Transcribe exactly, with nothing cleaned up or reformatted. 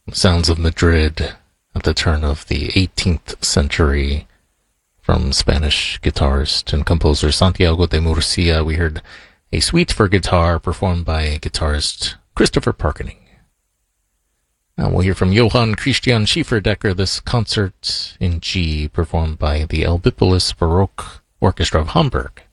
Sounds of Madrid at the turn of the eighteenth century from Spanish guitarist and composer Santiago de Murcia. We heard a suite for guitar performed by guitarist Christopher Parkening. Now we'll hear from Johann Christian Schieferdecker, this concert in G performed by the Elbipolis Baroque Orchestra of Hamburg.